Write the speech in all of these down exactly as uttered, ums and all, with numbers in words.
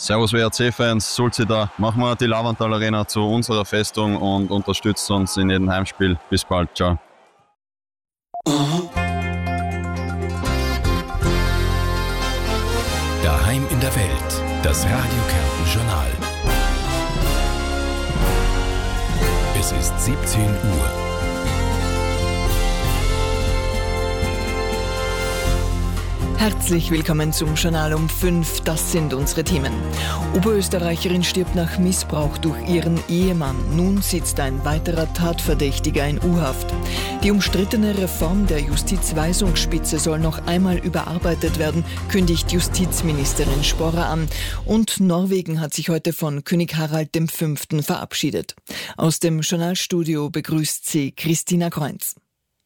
Servus W R C-Fans, Sulzida. Machen wir die Lavantal Arena zu unserer Festung und unterstützt uns in jedem Heimspiel. Bis bald, ciao. Daheim in der Welt, das Radio Kärnten Journal. Es ist siebzehn Uhr. Herzlich willkommen zum Journal um fünf. Das sind unsere Themen. Oberösterreicherin stirbt nach Missbrauch durch ihren Ehemann. Nun sitzt ein weiterer Tatverdächtiger in U-Haft. Die umstrittene Reform der Justizweisungsspitze soll noch einmal überarbeitet werden, kündigt Justizministerin Sporrer an. Und Norwegen hat sich heute von König Harald der Fünfte verabschiedet. Aus dem Journalstudio begrüßt sie Christina Kreunz.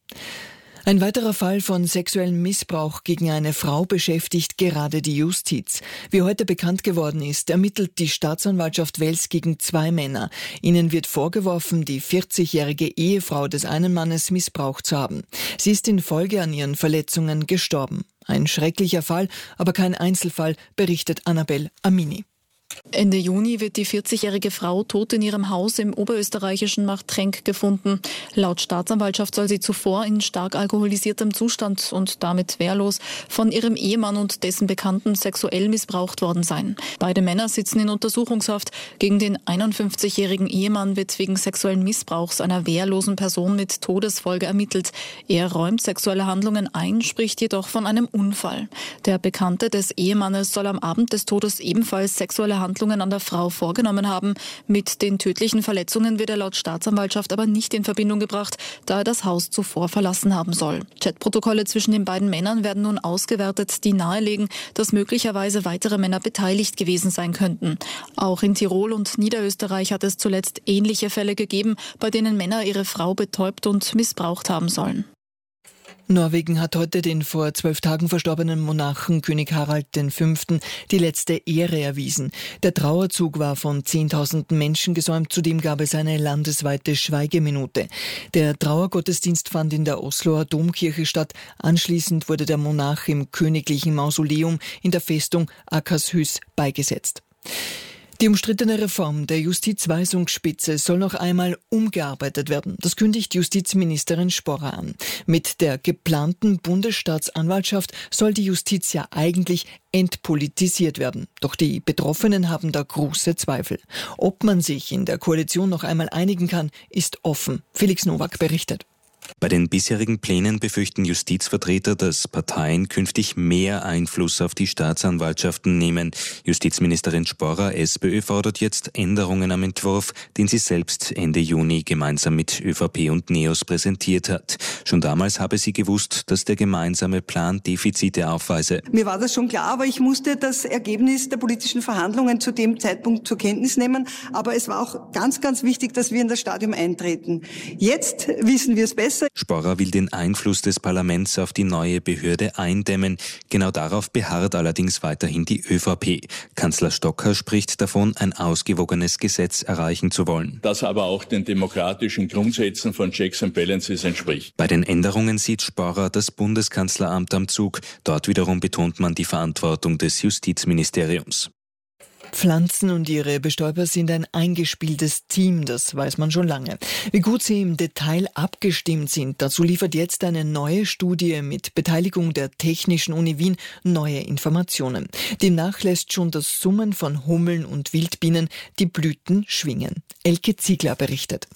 Ein weiterer Fall von sexuellem Missbrauch gegen eine Frau beschäftigt gerade die Justiz. Wie heute bekannt geworden ist, ermittelt die Staatsanwaltschaft Wels gegen zwei Männer. Ihnen wird vorgeworfen, die vierzigjährige Ehefrau des einen Mannes missbraucht zu haben. Sie ist in Folge an ihren Verletzungen gestorben. Ein schrecklicher Fall, aber kein Einzelfall, berichtet Annabel Amini. Ende Juni wird die vierzigjährige Frau tot in ihrem Haus im oberösterreichischen Marktrenk gefunden. Laut Staatsanwaltschaft soll sie zuvor in stark alkoholisiertem Zustand und damit wehrlos von ihrem Ehemann und dessen Bekannten sexuell missbraucht worden sein. Beide Männer sitzen in Untersuchungshaft. Gegen den einundfünfzigjährigen Ehemann wird wegen sexuellen Missbrauchs einer wehrlosen Person mit Todesfolge ermittelt. Er räumt sexuelle Handlungen ein, spricht jedoch von einem Unfall. Der Bekannte des Ehemannes soll am Abend des Todes ebenfalls sexuelle Handlungen an der Frau vorgenommen haben. Mit den tödlichen Verletzungen wird er laut Staatsanwaltschaft aber nicht in Verbindung gebracht, da er das Haus zuvor verlassen haben soll. Chatprotokolle zwischen den beiden Männern werden nun ausgewertet, die nahelegen, dass möglicherweise weitere Männer beteiligt gewesen sein könnten. Auch in Tirol und Niederösterreich hat es zuletzt ähnliche Fälle gegeben, bei denen Männer ihre Frau betäubt und missbraucht haben sollen. Norwegen hat heute den vor zwölf Tagen verstorbenen Monarchen König Harald der Fünfte die letzte Ehre erwiesen. Der Trauerzug war von zehntausenden Menschen gesäumt, zudem gab es eine landesweite Schweigeminute. Der Trauergottesdienst fand in der Osloer Domkirche statt. Anschließend wurde der Monarch im königlichen Mausoleum in der Festung Akershus beigesetzt. Die umstrittene Reform der Justizweisungsspitze soll noch einmal umgearbeitet werden. Das kündigt Justizministerin Sporrer an. Mit der geplanten Bundesstaatsanwaltschaft soll die Justiz ja eigentlich entpolitisiert werden. Doch die Betroffenen haben da große Zweifel. Ob man sich in der Koalition noch einmal einigen kann, ist offen. Felix Nowak berichtet. Bei den bisherigen Plänen befürchten Justizvertreter, dass Parteien künftig mehr Einfluss auf die Staatsanwaltschaften nehmen. Justizministerin Sporrer, SPÖ, fordert jetzt Änderungen am Entwurf, den sie selbst Ende Juni gemeinsam mit ÖVP und NEOS präsentiert hat. Schon damals habe sie gewusst, dass der gemeinsame Plan Defizite aufweise. Mir war das schon klar, aber ich musste das Ergebnis der politischen Verhandlungen zu dem Zeitpunkt zur Kenntnis nehmen. Aber es war auch ganz, ganz wichtig, dass wir in das Stadium eintreten. Jetzt wissen wir es besser. Sporrer will den Einfluss des Parlaments auf die neue Behörde eindämmen. Genau darauf beharrt allerdings weiterhin die ÖVP. Kanzler Stocker spricht davon, ein ausgewogenes Gesetz erreichen zu wollen. Das aber auch den demokratischen Grundsätzen von Checks and Balances entspricht. Bei den Änderungen sieht Sporrer das Bundeskanzleramt am Zug. Dort wiederum betont man die Verantwortung des Justizministeriums. Pflanzen und ihre Bestäuber sind ein eingespieltes Team, das weiß man schon lange. Wie gut sie im Detail abgestimmt sind, dazu liefert jetzt eine neue Studie mit Beteiligung der Technischen Uni Wien neue Informationen. Demnach lässt schon das Summen von Hummeln und Wildbienen die Blüten schwingen. Elke Ziegler berichtet.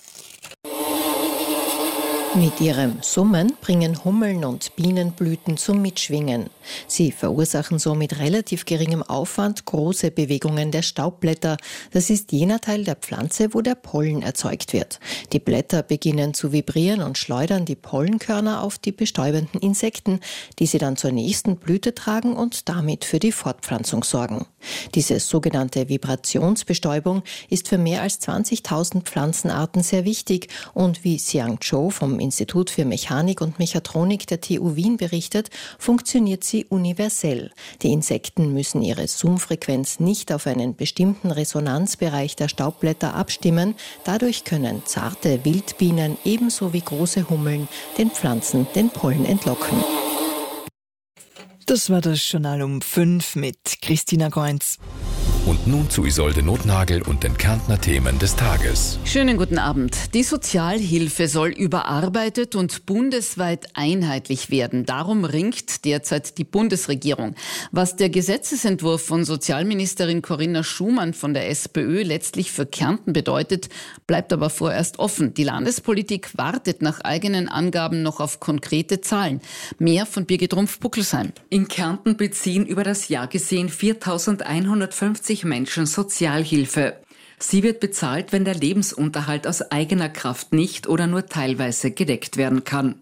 Mit ihrem Summen bringen Hummeln und Bienen Blüten zum Mitschwingen. Sie verursachen so mit relativ geringem Aufwand große Bewegungen der Staubblätter. Das ist jener Teil der Pflanze, wo der Pollen erzeugt wird. Die Blätter beginnen zu vibrieren und schleudern die Pollenkörner auf die bestäubenden Insekten, die sie dann zur nächsten Blüte tragen und damit für die Fortpflanzung sorgen. Diese sogenannte Vibrationsbestäubung ist für mehr als zwanzigtausend Pflanzenarten sehr wichtig und wie Xiang Zhou vom Institut für Mechanik und Mechatronik der T U Wien berichtet, funktioniert sie universell. Die Insekten müssen ihre Summfrequenz nicht auf einen bestimmten Resonanzbereich der Staubblätter abstimmen. Dadurch können zarte Wildbienen ebenso wie große Hummeln den Pflanzen den Pollen entlocken. Das war das Journal um fünf mit Christina Kreunz. Und nun zu Isolde Nothnagel und den Kärntner Themen des Tages. Schönen guten Abend. Die Sozialhilfe soll überarbeitet und bundesweit einheitlich werden. Darum ringt derzeit die Bundesregierung. Was der Gesetzesentwurf von Sozialministerin Corinna Schumann von der SPÖ letztlich für Kärnten bedeutet, bleibt aber vorerst offen. Die Landespolitik wartet nach eigenen Angaben noch auf konkrete Zahlen. Mehr von Birgit Rumpf-Buckelsheim. In Kärnten beziehen über das Jahr gesehen viertausendeinhundertfünfzig Menschen Sozialhilfe. Sie wird bezahlt, wenn der Lebensunterhalt aus eigener Kraft nicht oder nur teilweise gedeckt werden kann.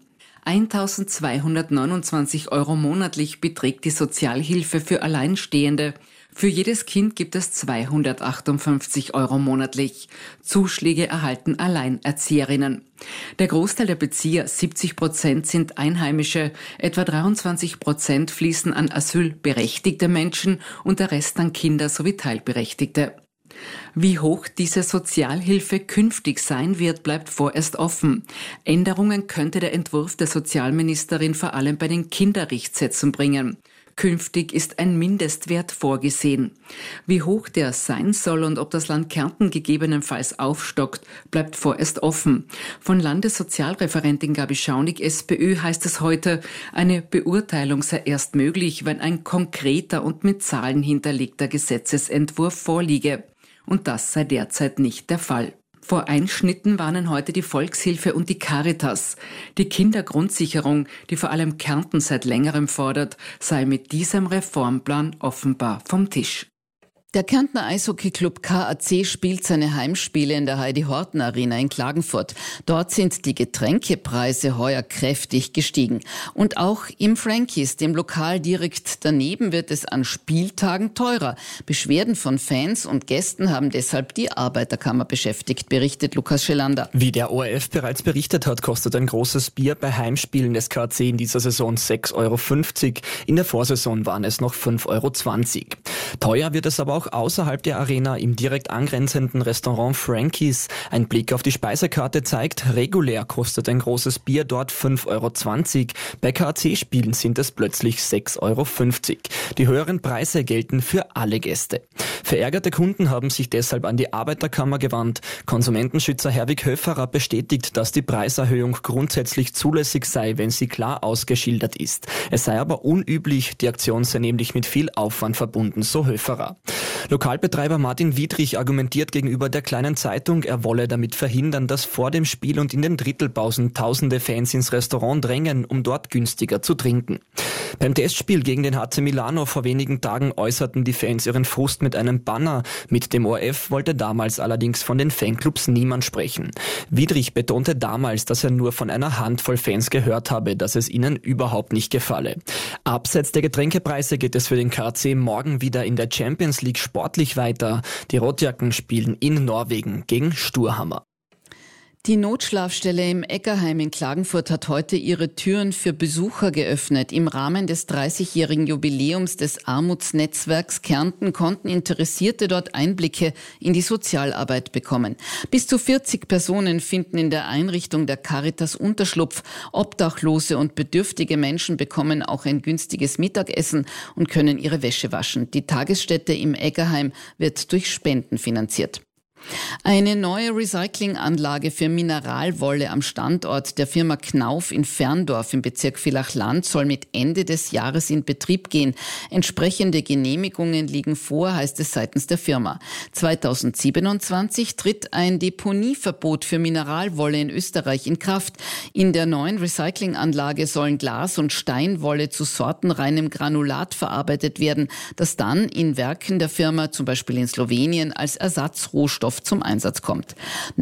eintausendzweihundertneunundzwanzig Euro monatlich beträgt die Sozialhilfe für Alleinstehende. Für jedes Kind gibt es zweihundertachtundfünfzig Euro monatlich. Zuschläge erhalten Alleinerzieherinnen. Der Großteil der Bezieher, siebzig Prozent, sind Einheimische. Etwa dreiundzwanzig Prozent fließen an asylberechtigte Menschen und der Rest an Kinder sowie Teilberechtigte. Wie hoch diese Sozialhilfe künftig sein wird, bleibt vorerst offen. Änderungen könnte der Entwurf der Sozialministerin vor allem bei den Kinderrichtsätzen bringen. Künftig ist ein Mindestwert vorgesehen. Wie hoch der sein soll und ob das Land Kärnten gegebenenfalls aufstockt, bleibt vorerst offen. Von Landessozialreferentin Gabi Schaunig, SPÖ, heißt es heute, eine Beurteilung sei erst möglich, wenn ein konkreter und mit Zahlen hinterlegter Gesetzesentwurf vorliege. Und das sei derzeit nicht der Fall. Vor Einschnitten warnen heute die Volkshilfe und die Caritas. Die Kindergrundsicherung, die vor allem Kärnten seit längerem fordert, sei mit diesem Reformplan offenbar vom Tisch. Der Kärntner Eishockeyclub K A C spielt seine Heimspiele in der Heidi-Horten-Arena in Klagenfurt. Dort sind die Getränkepreise heuer kräftig gestiegen. Und auch im Frankies, dem Lokal direkt daneben, wird es an Spieltagen teurer. Beschwerden von Fans und Gästen haben deshalb die Arbeiterkammer beschäftigt, berichtet Lukas Schelander. Wie der O R F bereits berichtet hat, kostet ein großes Bier bei Heimspielen des K A C in dieser Saison sechs Euro fünfzig. In der Vorsaison waren es noch fünf Euro zwanzig. Teuer wird es aber auch außerhalb der Arena im direkt angrenzenden Restaurant Frankies. Ein Blick auf die Speisekarte zeigt, regulär kostet ein großes Bier dort fünf Euro zwanzig. Bei K A C-Spielen sind es plötzlich sechs Euro fünfzig. Die höheren Preise gelten für alle Gäste. Verärgerte Kunden haben sich deshalb an die Arbeiterkammer gewandt. Konsumentenschützer Herwig Höferer bestätigt, dass die Preiserhöhung grundsätzlich zulässig sei, wenn sie klar ausgeschildert ist. Es sei aber unüblich, die Aktion sei nämlich mit viel Aufwand verbunden, so Höferer. Lokalbetreiber Martin Wiedrich argumentiert gegenüber der Kleinen Zeitung, er wolle damit verhindern, dass vor dem Spiel und in den Drittelpausen tausende Fans ins Restaurant drängen, um dort günstiger zu trinken. Beim Testspiel gegen den H C Milano vor wenigen Tagen äußerten die Fans ihren Frust mit einem Banner. Mit dem O R F wollte damals allerdings von den Fanclubs niemand sprechen. Wiedrich betonte damals, dass er nur von einer Handvoll Fans gehört habe, dass es ihnen überhaupt nicht gefalle. Abseits der Getränkepreise geht es für den K A C morgen wieder in der Champions League sportlich weiter. Die Rotjacken spielen in Norwegen gegen Sturhammer. Die Notschlafstelle im Eckerheim in Klagenfurt hat heute ihre Türen für Besucher geöffnet. Im Rahmen des dreißigjährigen Jubiläums des Armutsnetzwerks Kärnten konnten Interessierte dort Einblicke in die Sozialarbeit bekommen. Bis zu vierzig Personen finden in der Einrichtung der Caritas Unterschlupf. Obdachlose und bedürftige Menschen bekommen auch ein günstiges Mittagessen und können ihre Wäsche waschen. Die Tagesstätte im Eckerheim wird durch Spenden finanziert. Eine neue Recyclinganlage für Mineralwolle am Standort der Firma Knauf in Ferndorf im Bezirk Villach-Land soll mit Ende des Jahres in Betrieb gehen. Entsprechende Genehmigungen liegen vor, heißt es seitens der Firma. zweitausendsiebenundzwanzig tritt ein Deponieverbot für Mineralwolle in Österreich in Kraft. In der neuen Recyclinganlage sollen Glas- und Steinwolle zu sortenreinem Granulat verarbeitet werden, das dann in Werken der Firma, zum Beispiel in Slowenien, als Ersatzrohstoff zum Einsatz kommt.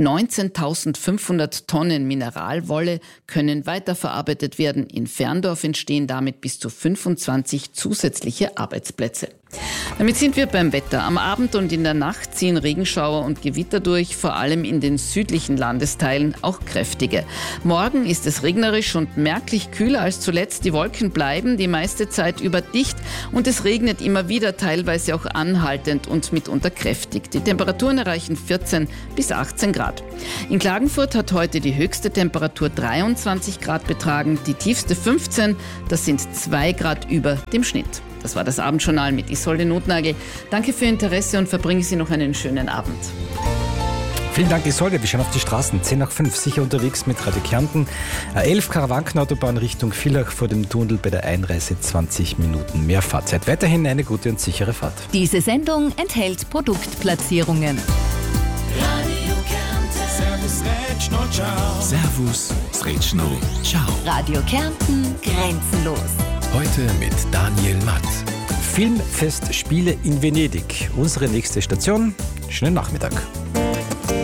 neunzehntausendfünfhundert Tonnen Mineralwolle können weiterverarbeitet werden. In Ferndorf entstehen damit bis zu fünfundzwanzig zusätzliche Arbeitsplätze. Damit sind wir beim Wetter. Am Abend und in der Nacht ziehen Regenschauer und Gewitter durch, vor allem in den südlichen Landesteilen auch kräftige. Morgen ist es regnerisch und merklich kühler als zuletzt. Die Wolken bleiben die meiste Zeit über dicht und es regnet immer wieder, teilweise auch anhaltend und mitunter kräftig. Die Temperaturen erreichen vierzehn bis achtzehn Grad. In Klagenfurt hat heute die höchste Temperatur dreiundzwanzig Grad betragen, die tiefste fünfzehn, das sind zwei Grad über dem Schnitt. Das war das Abendjournal mit Isolde Notnagel. Danke für Ihr Interesse und verbringen Sie noch einen schönen Abend. Vielen Dank, Isolde. Wir schauen auf die Straßen. zehn nach fünf, sicher unterwegs mit Radio Kärnten. elf Karawankenautobahn Richtung Villach vor dem Tunnel bei der Einreise zwanzig Minuten mehr Fahrzeit. Weiterhin eine gute und sichere Fahrt. Diese Sendung enthält Produktplatzierungen. Radio Kärnten. Servus, Rätschno, ciao. Servus, Rätschno, ciao. Radio Kärnten, grenzenlos. Heute mit Daniel Matt. Filmfestspiele in Venedig. Unsere nächste Station. Schönen Nachmittag.